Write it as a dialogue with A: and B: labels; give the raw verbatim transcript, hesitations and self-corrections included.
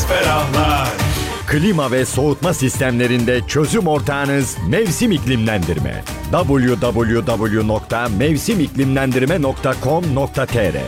A: ferahlar.
B: Klima ve soğutma sistemlerinde çözüm ortağınız Mevsim İklimlendirme. double-u double-u double-u nokta mevsim iklimlendirme nokta com nokta tr